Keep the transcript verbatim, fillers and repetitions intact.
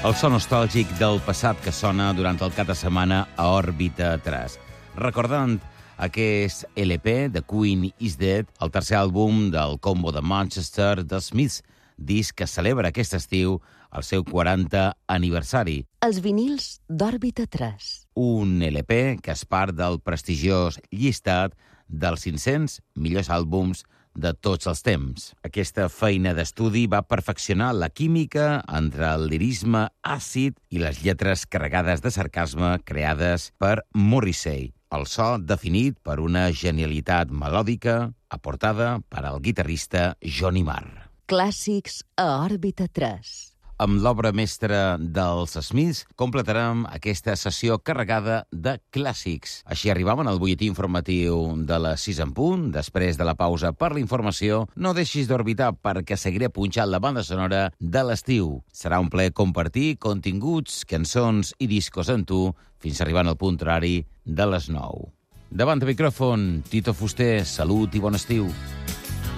El so nostàlgic del passat que sona durant el cap de setmana a Òrbita tres. Recordant aquest L P, The Queen is Dead, el tercer àlbum del combo de Manchester, The Smiths, disc que celebra aquest estiu el seu quaranta aniversari. Els vinils d'Òrbita tres. Un L P que és part del prestigiós llistat dels cinc-cents millors àlbums de tots els temps. Aquesta feina d'estudi va perfeccionar la química entre el lirisme àcid i les lletres carregades de sarcasme creades per Morrissey. El so definit per una genialitat melòdica aportada per al guitarrista Johnny Marr. Clàssics a Òrbita tres. Amb l'obra mestra dels Smiths completarem aquesta sessió carregada de clàssics. Així arribàvem al butlletí informatiu de les sis en punt. Després de la pausa per la informació, no deixis d'orbitar perquè seguiré punxant la banda sonora de l'estiu. Serà un plaer compartir continguts, cançons i discos amb tu fins arribant al punt horari de les nou. Davant de micròfon, Tito Fuster, salut i bon estiu.